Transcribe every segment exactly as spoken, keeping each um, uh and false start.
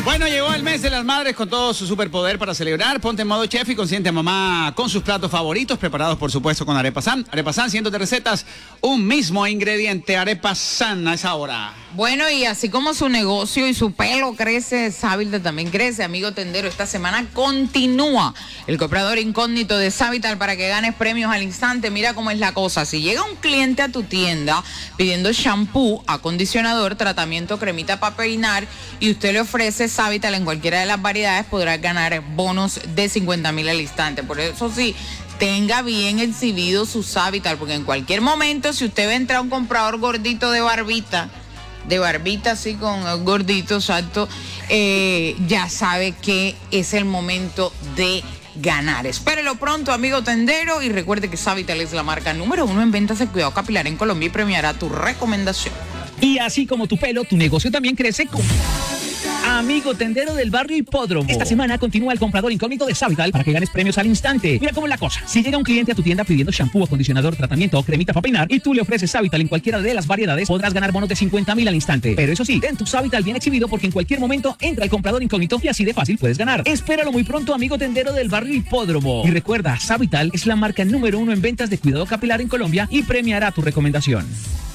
Bueno, llegó el mes de las madres con todo su superpoder para celebrar. Ponte en modo chef y consiente a mamá con sus platos favoritos, preparados por supuesto con Arepa San. Arepa San, cientos de recetas, un mismo ingrediente, Arepa San a esa hora. Bueno, y así como su negocio y su pelo crece, Savital también crece, amigo tendero. Esta semana continúa el comprador incógnito de Savital para que ganes premios al instante. Mira cómo es la cosa. Si llega un cliente a tu tienda pidiendo shampoo, acondicionador, tratamiento, cremita para peinar y usted le ofrece Savital en cualquiera de las variedades, podrás ganar bonos de cincuenta mil al instante. Por eso sí, tenga bien exhibido su Savital, porque en cualquier momento, si usted ve entrar a un comprador gordito de barbita, de barbita así con gordito, exacto, eh, ya sabe que es el momento de ganar. Espérelo pronto, amigo tendero, y recuerde que Savital es la marca número uno en ventas de cuidado capilar en Colombia y premiará tu recomendación. Y así como tu pelo, tu negocio también crece con... Amigo tendero del barrio Hipódromo. Esta semana continúa el comprador incógnito de Savital para que ganes premios al instante. Mira cómo es la cosa. Si llega un cliente a tu tienda pidiendo shampoo, acondicionador, tratamiento o cremita para peinar y tú le ofreces Savital en cualquiera de las variedades, podrás ganar bonos de cincuenta mil al instante. Pero eso sí, ten tu Savital bien exhibido porque en cualquier momento entra el comprador incógnito y así de fácil puedes ganar. Espéralo muy pronto, amigo tendero del barrio Hipódromo. Y recuerda, Savital es la marca número uno en ventas de cuidado capilar en Colombia y premiará tu recomendación.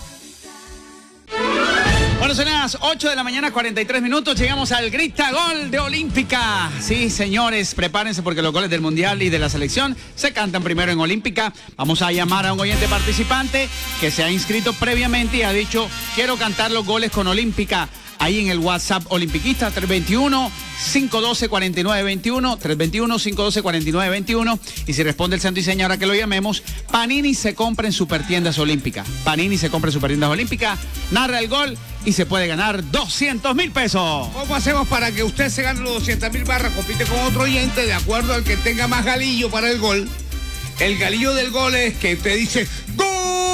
Bueno, son las ocho de la mañana, cuarenta y tres minutos. Llegamos al Grita Gol de Olímpica. Sí, señores, prepárense porque los goles del Mundial y de la selección se cantan primero en Olímpica. Vamos a llamar a un oyente participante que se ha inscrito previamente y ha dicho, quiero cantar los goles con Olímpica. Ahí en el WhatsApp Olimpiquista, tres dos uno, cinco uno dos, cuatro nueve dos uno, tres dos uno, cinco uno dos, cuatro nueve dos uno. Y si responde el santo y seña, ahora que lo llamemos, Panini se compra en Supertiendas Olímpica. Panini se compra en Supertiendas Olímpica, narra el gol y se puede ganar doscientos mil pesos. ¿Cómo hacemos para que usted se gane los doscientos mil barras? Compite con otro oyente de acuerdo al que tenga más galillo para el gol. El galillo del gol es que usted dice ¡Gol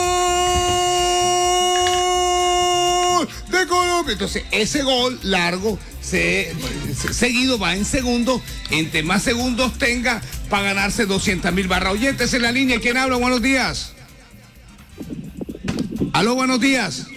de Colombia! Entonces ese gol largo se, se, seguido va en segundos. Entre más segundos tenga para ganarse doscientos mil barras. Oyentes en la línea, ¿quién habla? Buenos días. Aló, buenos días.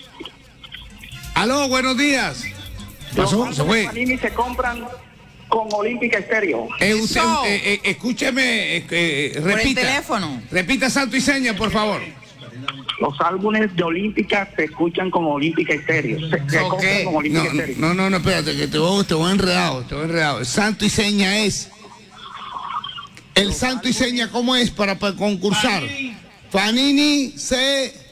Aló, buenos días. Pasó, se fue. Panini se compran con Olímpica Estéreo. Eh, usted, eh, eh, escúcheme, eh, eh, repita. Por el teléfono. Repita santo y seña, por favor. Los álbumes de Olímpica se escuchan con Olímpica Estéreo. Se, se Okay. compran con Olímpica No, Estéreo. no, no, no, espérate, que te voy, te voy enredado, te voy enredado. Santo y seña es. El Los santo álbumes. Y seña, ¿cómo es para, para concursar? Panini, Panini se.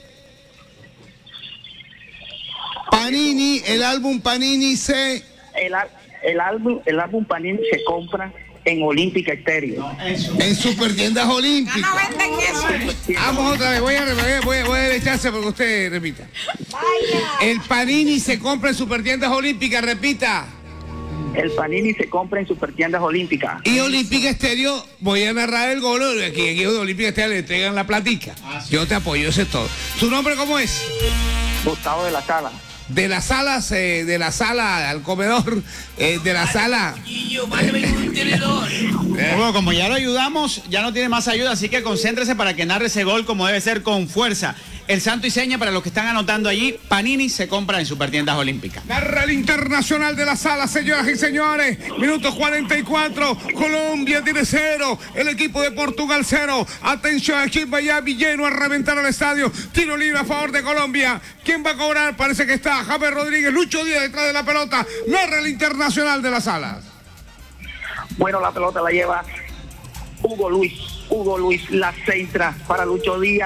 Panini, el álbum Panini se... El, el, álbum, el álbum Panini se compra en Olímpica Estéreo. En Supertiendas Olímpicas. No venden eso. Vamos otra vez, voy a, voy a, voy a, voy a echarse porque usted repita. Vaya. El Panini se compra en Supertiendas Olímpicas, repita. El Panini se compra en Supertiendas Olímpicas. Y Olímpica Estéreo, voy a narrar el gol, aquí, aquí de Olímpica Estéreo le entregan la platica. Ah, sí. Yo te apoyo, eso es todo. ¿Su nombre cómo es? Gustavo de la Sala. De las salas, eh, de la sala al comedor, eh, de la sala. Bueno, como ya lo ayudamos, ya no tiene más ayuda, así que concéntrese para que narre ese gol como debe ser, con fuerza. El santo y seña para los que están anotando allí, Panini se compra en Supertiendas Olímpicas. Narra el internacional de la sala, señoras y señores. Minutos cuarenta y cuatro. Colombia tiene cero. El equipo de Portugal cero. Atención aquí en Miami, lleno a reventar al estadio. Tiro libre a favor de Colombia. ¿Quién va a cobrar? Parece que está James Rodríguez. Lucho Díaz detrás de la pelota. Narra el internacional de las salas. Bueno, la pelota la lleva Hugo Luis. Hugo Luis, la centra para Lucho Díaz.